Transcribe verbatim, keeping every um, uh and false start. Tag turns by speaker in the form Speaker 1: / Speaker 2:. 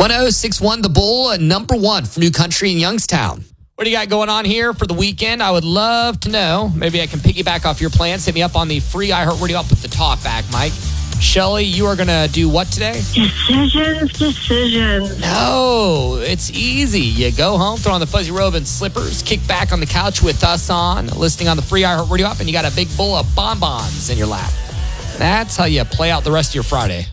Speaker 1: ten sixty-one The Bull, number one for New Country in Youngstown. What do you got going on here for the weekend? I would love to know. Maybe I can piggyback off your plans. Hit me up on the free iHeartRadio app with the talk back, Mike. Shelly, you are going to do what today?
Speaker 2: Decisions, decisions.
Speaker 1: No, it's easy. You go home, throw on the fuzzy robe and slippers, kick back on the couch with us on, listening on the free iHeartRadio app, and you got a big bowl of bonbons in your lap. That's how you play out the rest of your Friday.